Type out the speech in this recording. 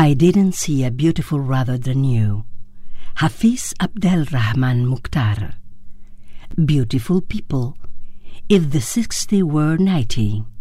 I didn't see a beautiful rather than you. Hafiz Abdel Rahman Mukhtar. Beautiful people, if the 60 were 90.